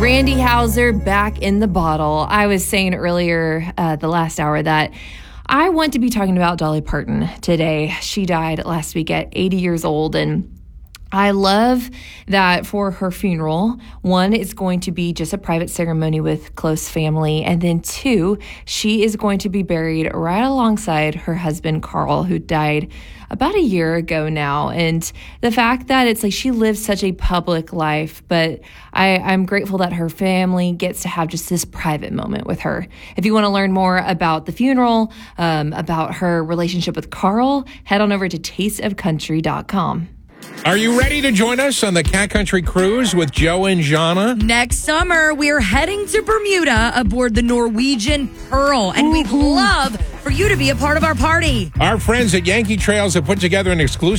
Randy Houser back in the bottle. I was saying earlier, the last hour, that I want to be talking about Dolly Parton today. She died last week at 80 years old, and I love that for her funeral, one, it's going to be just a private ceremony with close family. And then two, she is going to be buried right alongside her husband, Carl, who died about a year ago now. And the fact that it's like she lived such a public life, but I'm grateful that her family gets to have just this private moment with her. If you want to learn more about the funeral, about her relationship with Carl, head on over to tasteofcountry.com. Are you ready to join us on the Cat Country Cruise with Joe and Jana? Next summer, we're heading to Bermuda aboard the Norwegian Pearl, and we'd love for you to be a part of our party. Our friends at Yankee Trails have put together an exclusive